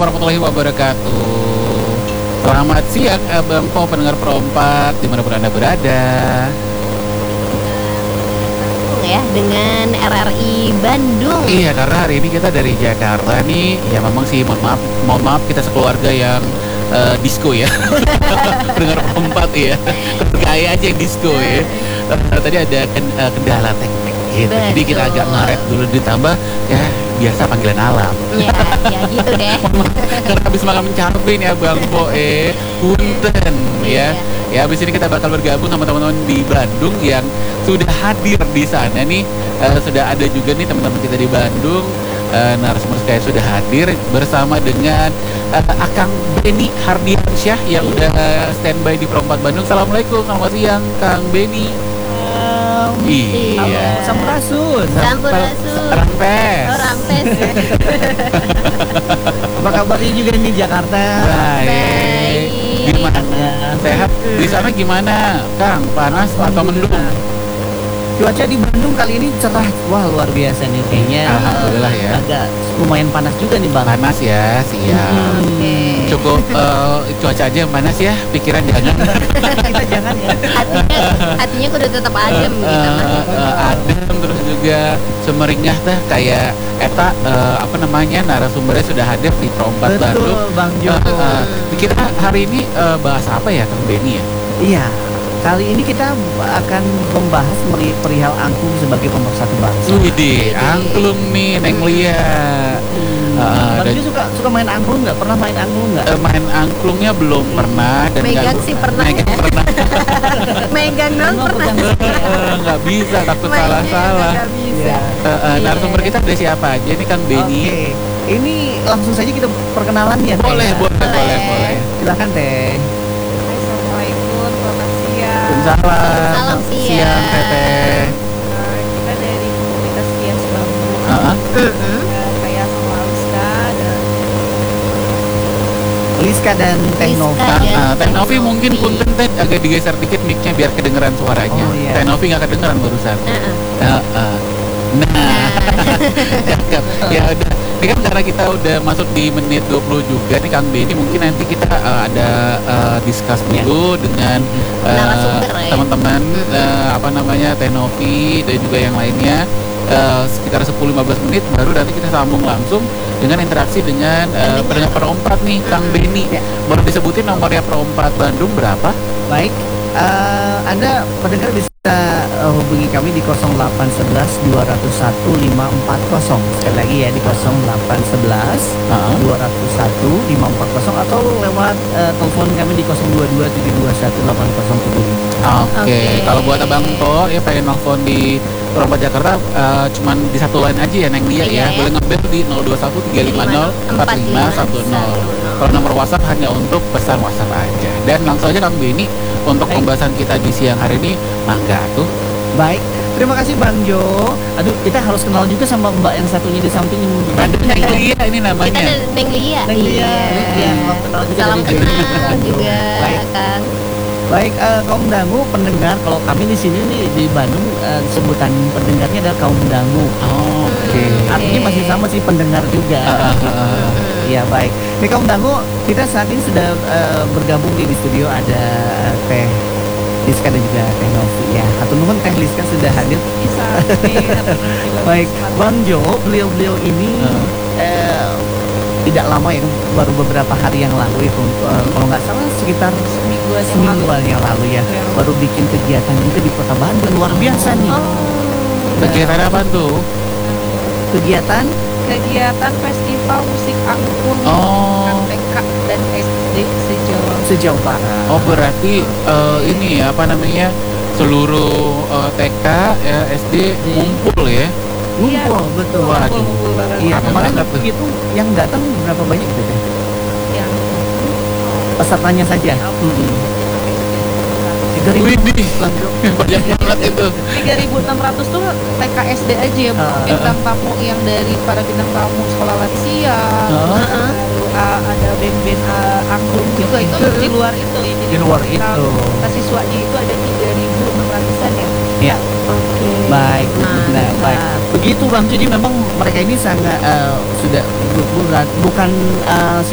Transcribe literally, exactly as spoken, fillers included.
warahmatullahi wabarakatuh. Selamat siang Abang Po, pendengar Pro empat dimanapun Anda berada. Ya, dengan R R I Bandung. Iya, karena hari ini kita dari Jakarta nih. Ya memang sih, mohon maaf, mohon maaf kita sekeluarga yang uh, disco ya. Pendengar Pro empat ya. Bergaya aja yang disco ya. Uh, tadi ada ken, uh, kendala teknik gitu. Jadi kita agak ngaret dulu, ditambah ya biasa panggilan alam. Ya, ya gitu deh. Karena habis makan mencapai nih Abang Po, eh punten ya. Ya habis ini kita bakal bergabung sama teman-teman di Bandung yang sudah hadir di sana nih. Uh, sudah ada juga nih teman-teman kita di Bandung. Uh, narasumber kayak sudah hadir bersama dengan uh, Akang Beni Hardiansyah yang udah uh, standby di Pro empat Bandung. Assalamualaikum, selamat siang Kang Beni. Iya. Sampurasun. Sampurasun. Rampes. Oh, Rampes. Apa kabarnya juga nih Jakarta? Baik. Gimana? Sehat? Di sana gimana, Kang? Panas atau mendung? Cuaca di Bandung kali ini cerah. Wah, luar biasa nih kayaknya. Alhamdulillah ya. Agak lumayan panas juga nih, Bang. Panas ya, siap. Oke. Cukup uh, cuaca aja yang panas ya, pikiran jangan. Kita jangan ya. Hatinya, hatinya kudu tetap adem gitu. Uh, uh, adem terus juga semeringah teh kayak eta uh, apa namanya narasumbernya sudah hadir di Pro empat Bandung. Betul, Bang Jo. Uh, uh, kita hari ini uh, bahas apa ya, Kang Beni ya? Iya. Kali ini kita akan membahas meri- perihal angklung sebagai pemersatu bangsa. Widih, angklung nih, Neng Lia. Uh, Bang dan, Jo suka suka main angklung nggak? Pernah main angklung nggak? uh, main angklungnya belum pernah dan Megang nggak- sih pernah megang ya. pernah. Megang dong Nggak pernah. Eh, nggak bisa, takut Mainnya salah-salah. nggak bisa. Uh, uh, Iya. narasumber kita ada siapa aja nih, Kang Beni? Oke. Ini langsung saja kita perkenalan ya. Teh? Boleh, boleh, boleh, boleh. Silakan Teh. Assalamualaikum, selamat siang. Salam, Salam siang. siang Teteh. Nah, kita dari komunitas Kias Bambu. Uh-uh. Mm-mm. Ada saya sama Aliska dan Liska dan Teh Liska. Nova. Iya. Nah, Teh Novi Novi. mungkin punten Teh agak digeser dikit mic-nya biar kedengeran suaranya. Oh, iya. Teh Novi nggak kedengeran barusan. Uh-uh. Uh-uh. Nah, cakep. Ya udah. Ini kan karena kita udah masuk di menit dua puluh juga nih Kang Beni, mungkin nanti kita uh, ada uh, discuss dulu dengan uh, Narasumber ya. teman-teman uh, apa namanya Teh Novi dan juga yang lainnya uh, sekitar sepuluh sampai lima belas menit, baru nanti kita sambung langsung dengan interaksi dengan uh, pendengar Pro empat nih Kang Beni. Ya. Boleh disebutin nomornya Pro empat Bandung berapa? Baik, eh, Anda pendengar bisa eh, hubungi kami di nol delapan satu satu dua nol satu lima empat nol. Sekali lagi ya di nol delapan satu satu Uh-huh. dua nol satu lima empat nol atau lewat eh, telepon kami di nol dua dua tujuh dua satu delapan nol tujuh. Oke, Oke. kalau buat Abang Po ya pengen nelfon di Pro empat Jakarta, uh, cuman di satu line aja ya Neng Lia Iya, ya. ya. Boleh ngebel di nol dua satu tiga lima nol empat lima satu nol. Kalau nomor WhatsApp hanya untuk pesan WhatsApp aja. Dan langsung aja Kang Beni untuk Baik. pembahasan kita di siang hari ini, mangga tuh. Baik, terima kasih Bang Jo. Aduh, kita harus kenal juga sama Mbak yang satunya di samping. Ada Neng Lia ini Kita namanya. ada Neng Lia. Neng Lia. Iya, mau kenal juga Salam dari kenal Bandung. juga, Baik. Kang. Baik, eh, kaum dangu pendengar, kalau kami di sini nih di Bandung eh, sebutan pendengarnya adalah kaum dangu. Oh, Oke. Artinya masih sama sih pendengar juga. Ah, ah, ah. Iya baik. Nih kaum dangu, kita saat ini sudah eh, bergabung di, di studio ada Teh Liska dan juga Teh Novi ya. Atau mungkin Teh Liska sudah hadir. bisa Baik, Bang Jo, beliau-beliau ini Ah. eh, tidak lama ya, baru beberapa hari yang lalu itu, eh, kalau nggak salah sekitar seminggu aja semingguan yang lalu ya, baru bikin kegiatan juga di Kota Bandung, luar biasa nih. Oh, Kegiatan apa tuh? Kegiatan kegiatan festival musik angklung Oh. T K dan S D sejauh sejauh barat. Oh berarti eh, ini ya apa namanya seluruh eh, T K ya, S D ngumpul ya. Ngumpul, betul. Waduh. ngumpul bareng Iya, Rame kemarin banget tuh. itu yang datang berapa banyak gitu Teh? yang Pesertanya saja. tiga ribu. Widih, banyak banget itu. tiga ribu enam ratus tuh T K S D aja ya, Bu. Ah. Bintang tamu yang dari para bintang tamu sekolah lansia, Ah. lalu ah, ada band-band ah, angklung juga itu di luar itu ya. Jadi Di luar total itu. siswanya itu ada tiga ribu enam ratusan ya. Ya, Oke. baik. Nah, Mantap. baik. Begitu Bang, jadi memang mereka ini sangat eh, sudah bu- bukan bukan eh,